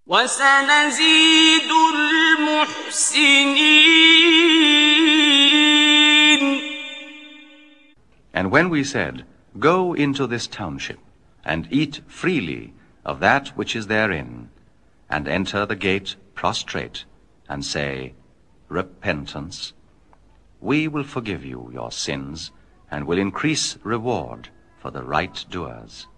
وسنزيد المحسنين. And when we said, Go into this township, and eat freely of that which is therein, and enter the gate prostrate, and say, Repentance, we will forgive you your sins, and will increase reward for the right doers.